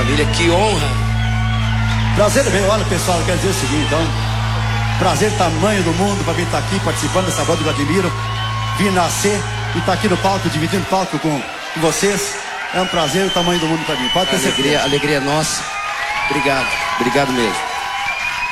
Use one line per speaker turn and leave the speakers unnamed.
família, que honra.
Prazer mesmo, olha pessoal, eu quero dizer o seguinte, então. Prazer tamanho do mundo para vir estar aqui participando dessa banda que eu admiro. Vim nascer e estar aqui no palco, dividindo palco com vocês. É um prazer, o tamanho do mundo para mim. Pode ter certeza.
Alegria nossa. Obrigado mesmo.